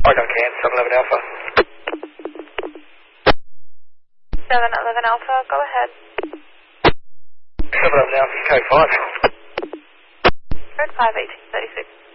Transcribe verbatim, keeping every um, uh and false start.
I don't can, seven eleven Alpha. seven eleven Alpha, go ahead. seven eleven Alpha, code five. Code five, eighteen thirty-six.